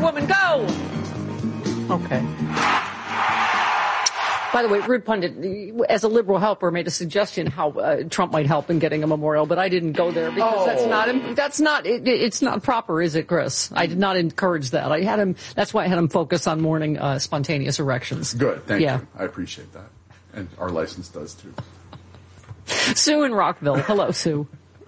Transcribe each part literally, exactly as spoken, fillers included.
woman, go! Okay. By the way, Rude Pundit, as a liberal helper, made a suggestion how uh, Trump might help in getting a memorial, but I didn't go there because oh. that's not that's not it, it's not proper, is it, Chris? I did not encourage that. I had him. That's why I had him focus on mourning uh, spontaneous erections. Good, thank yeah. you. I appreciate that, and our license does too. Sue in Rockville. Hello, Sue.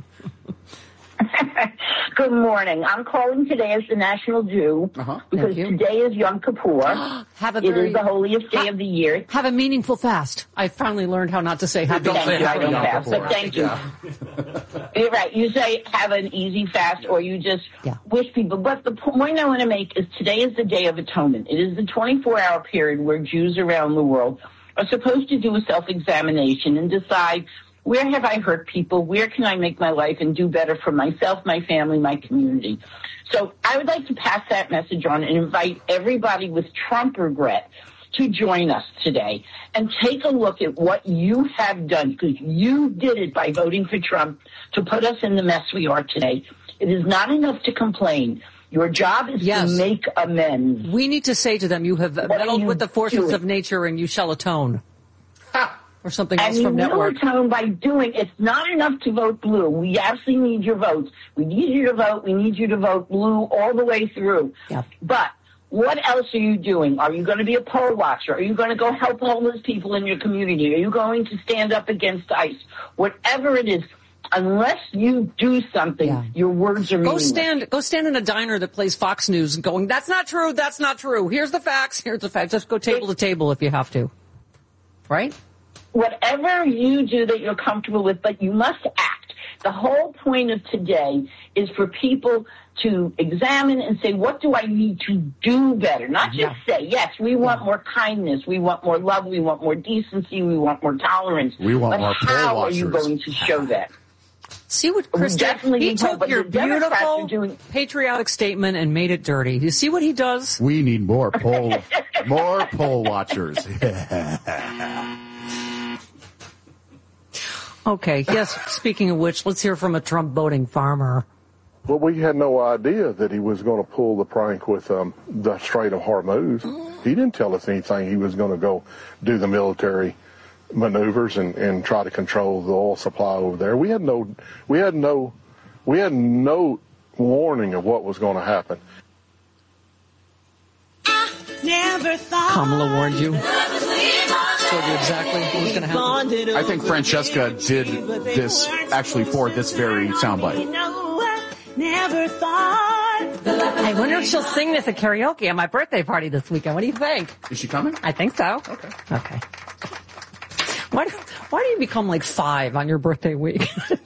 Good morning. I'm calling today as the National Jew uh-huh. because today is Yom Kippur. Have a it very, is the holiest day ha- of the year. Have a meaningful fast. I finally learned how not to say happy. Don't say happy Yom fast, Kippur. But thank you. Yeah. You're right. You say have an easy fast, or you just yeah. wish people. But the point I want to make is today is the Day of Atonement. It is the twenty-four hour period where Jews around the world are supposed to do a self-examination and decide, where have I hurt people? Where can I make my life and do better for myself, my family, my community? So I would like to pass that message on and invite everybody with Trump regret to join us today and take a look at what you have done, because you did it by voting for Trump to put us in the mess we are today. It is not enough to complain. Your job is yes. to make amends. We need to say to them, you have what meddled you with the forces doing? of nature and you shall atone. Ha! Or something and else you from will Network. atone by doing, it's not enough to vote blue. We absolutely need your votes. We need you to vote. We need you to vote blue all the way through. Yep. But what else are you doing? Are you going to be a poll watcher? Are you going to go help homeless people in your community? Are you going to stand up against ICE? Whatever it is, unless you do something, yeah. your words are meaningless. Go stand, go stand in a diner that plays Fox News and going, that's not true, that's not true. Here's the facts, here's the facts. Just go table to table if you have to. Right? Whatever you do that you're comfortable with, but you must act. The whole point of today is for people to examine and say, what do I need to do better? Not just yeah. say, yes, we want yeah. more kindness, we want more love, we want more decency, we want more tolerance. We want but more poll how watchers. are you going to show that? See what Chris did? He took your beautiful doing... patriotic statement and made it dirty. You see what he does? We need more poll, more poll watchers. Okay, yes, speaking of which, let's hear from a Trump voting farmer. Well, we had no idea that he was going to pull the prank with um, the Strait of Hormuz. He didn't tell us anything. He was going to go do the military maneuvers and, and try to control the oil supply over there. We had no, we had no, we had no warning of what was going to happen. I never thought Kamala warned you. Told you exactly what was going to happen. I think Francesca did this actually for this very soundbite. Never thought. I wonder if she'll sing this at karaoke at my birthday party this weekend. What do you think? Is she coming? I think so. Okay. Okay. Why do, why do you become like five on your birthday week?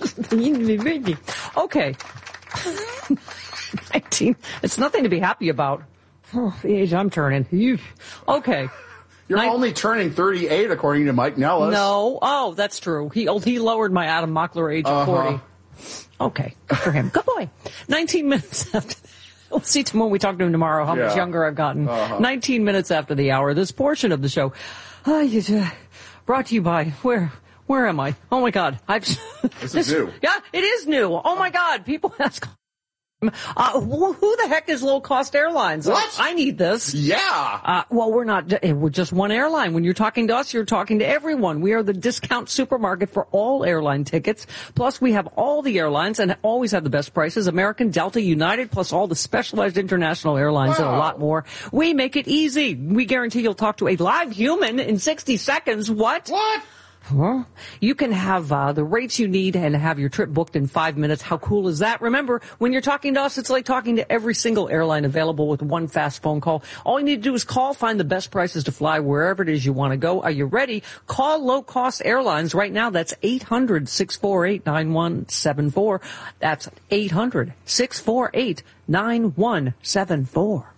Okay. nineteen. It's nothing to be happy about. Oh, the age I'm turning. Okay. You're Nin- only turning thirty-eight, according to Mike Nellis. No. Oh, that's true. He he lowered my Adam Mockler age uh-huh. of forty. Okay. Good for him. Good boy. nineteen minutes after. We'll see when we talk to him tomorrow how yeah. much younger I've gotten. Uh-huh. nineteen minutes after the hour. This portion of the show. Uh, you, uh, brought to you by where? Where am I? Oh my God! I've. This, this is new. Yeah, it is new. Oh my God! People ask. Uh, who, who the heck is low-cost airlines? What? I need this. Yeah. Uh, well, we're not, we're just one airline. When you're talking to us, you're talking to everyone. We are the discount supermarket for all airline tickets. Plus, we have all the airlines and always have the best prices. American, Delta, United, plus all the specialized international airlines wow. and a lot more. We make it easy. We guarantee you'll talk to a live human in sixty seconds. What? What? Huh? You can have uh, the rates you need and have your trip booked in five minutes. How cool is that? Remember, when you're talking to us, it's like talking to every single airline available with one fast phone call. All you need to do is call, find the best prices to fly wherever it is you want to go. Are you ready? Call low-cost airlines right now. That's eight hundred, six four eight, nine one seven four. That's eight hundred, six four eight, nine one seven four.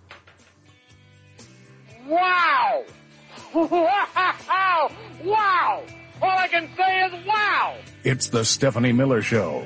Wow! Wow! Wow! All I can say is wow! It's the Stephanie Miller Show.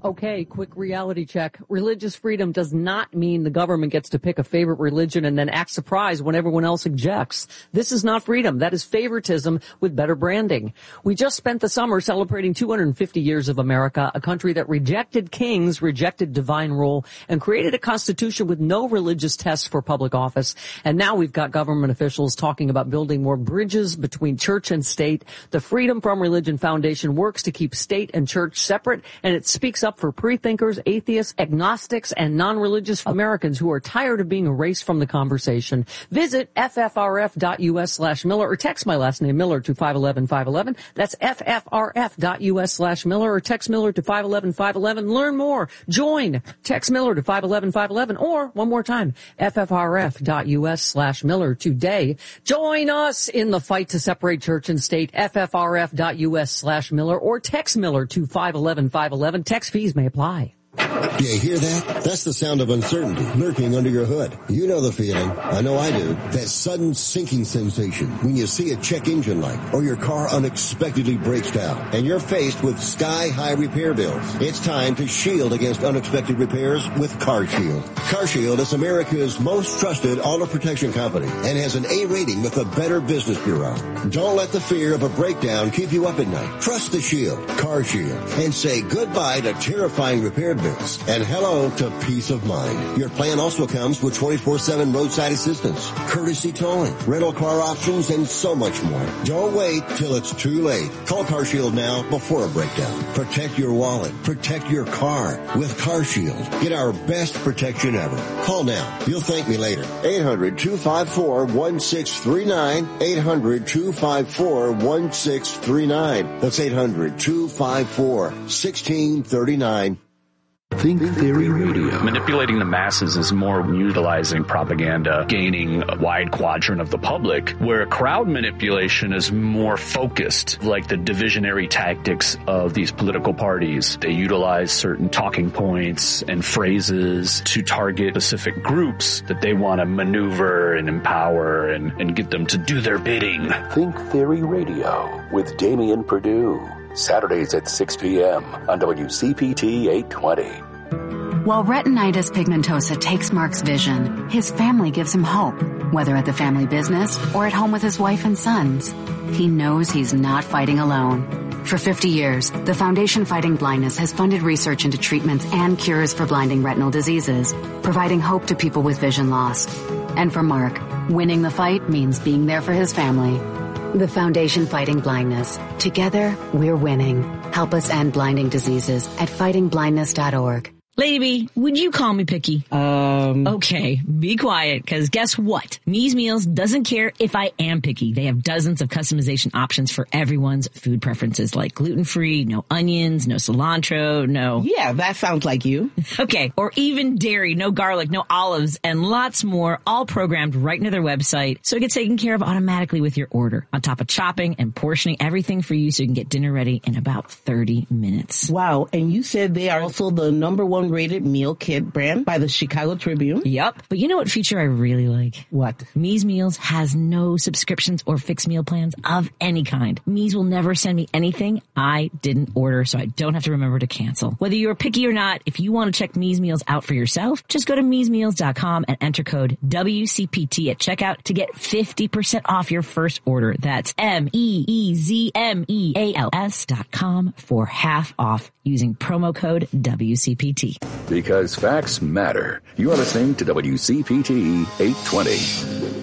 Okay, quick reality check. Religious freedom does not mean the government gets to pick a favorite religion and then act surprised when everyone else objects. This is not freedom. That is favoritism with better branding. We just spent the summer celebrating two hundred fifty years of America, a country that rejected kings, rejected divine rule, and created a constitution with no religious tests for public office. And now we've got government officials talking about building more bridges between church and state. The Freedom from Religion Foundation works to keep state and church separate, and it speaks up for pre-thinkers, atheists, agnostics, and non-religious Americans who are tired of being erased from the conversation. Visit ffrf.us slash Miller or text my last name Miller to five one one five one one. That's ffrf.us slash Miller or text Miller to five one one five one one. Learn more. Join. Text Miller to five one one five one one or one more time, ffrf.us slash Miller today. Join us in the fight to separate church and state, ffrf.us slash Miller or text Miller to five one one five one one. Text fees may apply. Do you hear that? That's the sound of uncertainty lurking under your hood. You know the feeling. I know I do. That sudden sinking sensation when you see a check engine light or your car unexpectedly breaks down and you're faced with sky-high repair bills. It's time to shield against unexpected repairs with CarShield. CarShield is America's most trusted auto protection company and has an A rating with the Better Business Bureau. Don't let the fear of a breakdown keep you up at night. Trust the Shield, CarShield, and say goodbye to terrifying repair bills and hello to peace of mind. Your plan also comes with twenty-four seven roadside assistance, courtesy towing, rental car options, and so much more. Don't wait till it's too late. Call CarShield now before a breakdown. Protect your wallet. Protect your car with CarShield. Get our best protection ever. Call now. You'll thank me later. eight hundred two five four one six three nine. eight hundred two five four one six three nine. That's eight hundred two five four one six three nine. Think Theory Radio. Manipulating the masses is more utilizing propaganda, gaining a wide quadrant of the public, where crowd manipulation is more focused, like the divisionary tactics of these political parties. They utilize certain talking points and phrases to target specific groups that they want to maneuver and empower and, and get them to do their bidding. Think Theory Radio with Damian Perdue. Saturdays at six p.m. on W C P T eight twenty. While retinitis pigmentosa takes Mark's vision, his family gives him hope, whether at the family business or at home with his wife and sons. He knows he's not fighting alone. For fifty years, the Foundation Fighting Blindness has funded research into treatments and cures for blinding retinal diseases, providing hope to people with vision loss. And for Mark, winning the fight means being there for his family. The Foundation Fighting Blindness. Together, we're winning. Help us end blinding diseases at fighting blindness dot org. Lady B, would you call me picky? Um. Okay, be quiet, because guess what? Me's Meals doesn't care if I am picky. They have dozens of customization options for everyone's food preferences, like gluten-free, no onions, no cilantro, no... Yeah, that sounds like you. Okay, or even dairy, no garlic, no olives, and lots more, all programmed right into their website, so it gets taken care of automatically with your order, on top of chopping and portioning everything for you so you can get dinner ready in about thirty minutes. Wow, and you said they are also the number one rated meal kit brand by the Chicago Tribune. Yep. But you know what feature I really like? What? Me's Meals has no subscriptions or fixed meal plans of any kind. Me's will never send me anything I didn't order, so I don't have to remember to cancel. Whether you're picky or not, if you want to check Me's Meals out for yourself, just go to me's meals dot com and enter code W C P T at checkout to get fifty percent off your first order. That's M E E Z M E A L S dot com for half off using promo code W C P T. Because facts matter. You are listening to W C P T eight twenty.